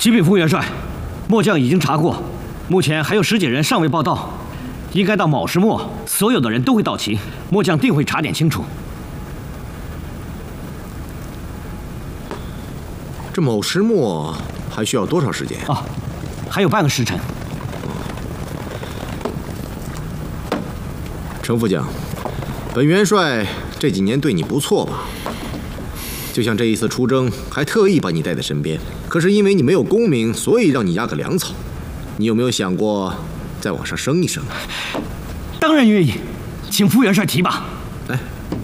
启禀副元帅，末将已经查过，目前还有10几人尚未报到，应该到卯时末，所有的人都会到齐。末将定会查点清楚。 这卯时末还需要多少时间啊？还有半个时辰。 程副将，本元帅这几年对你不错吧？就像这一次出征，还特意把你带在身边。可是因为你没有功名，所以让你压个粮草。你有没有想过再往上升一升？ 当然愿意，请副元帅提吧。 来，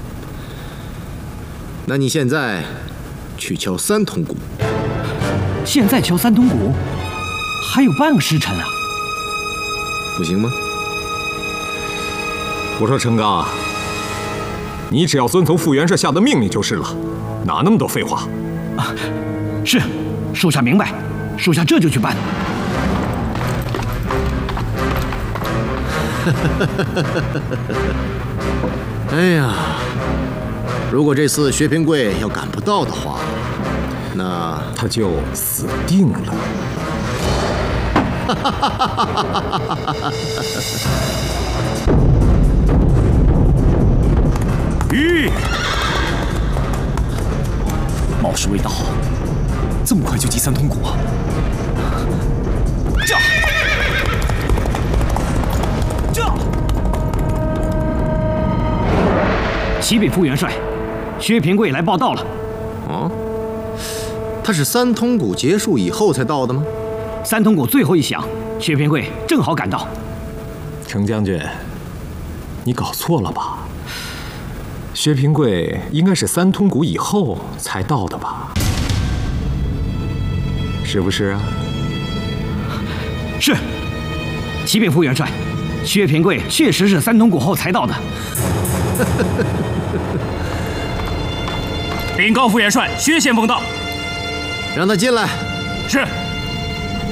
那你现在去敲3通鼓。 现在敲3通鼓，还有半个时辰啊， 不行吗？ 我说程刚，你只要遵从副元帅下的命令就是了，哪那么多废话？ 啊，是，属下明白，属下这就去办。 哎呀，如果这次薛平贵要赶不到的话，那他就死定了。 吁！卯时未到，这么快就击3通鼓啊！驾！驾！ 启禀副元帅，薛平贵来报道了。 哦，他是3通鼓结束以后才到的吗 ？3通鼓最后一响，薛平贵正好赶到。 程将军，你搞错了吧？薛平贵应该是3通鼓以后才到的吧？是不是啊？ 是。启禀副元帅，薛平贵确实是3通鼓后才到的。 禀告副元帅，薛先锋到， 让他进来。 是。